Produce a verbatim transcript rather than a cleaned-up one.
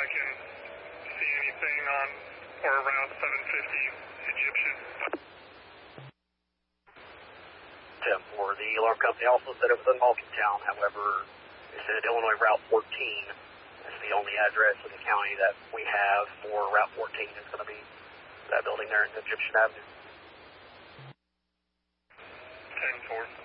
I can see anything on or around seven fifty Egyptian. ten four, the alarm company also said it was in Malkintown. However, they said Illinois Route fourteen is the only address in the county that we have for Route fourteen. It's going to be that building there in Egyptian Avenue. ten four.